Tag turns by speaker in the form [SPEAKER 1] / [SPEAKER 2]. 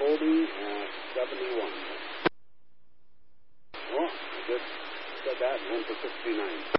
[SPEAKER 1] holding at 71. Oh, I just said that, went to 69.